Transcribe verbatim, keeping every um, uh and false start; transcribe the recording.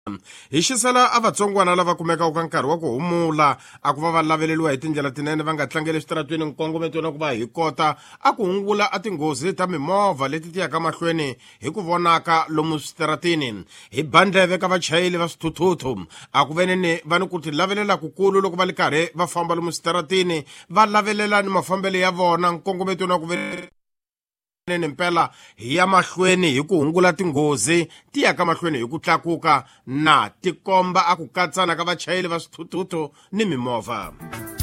hi xisala a vatsongwana lava kumekaka ka nkarhi wa ku humula a ku va va laveleliwa hi tindlela tinene va nga tlangeli switaratweni nkongometo na ku va hi kota a ku hungula a tinghozi ta mimovha leti ti yaka mahlweni hi ku vonaka lomu switaratini hi bandleve ka vachayeli va swithuthuthu a ku veneni va ni ku ti lavelela kukulu loko va li karhi va famba lomu switaratini va lavelela ni mafambelo ya vona nkongometo na ku mpela hi ya mahlweni hi ku hungula tinghozi ti yaka mahlweni hi ku tlakuka na tikomba a ku katsana ka vachayeli va swithuthuthu ni mimovha.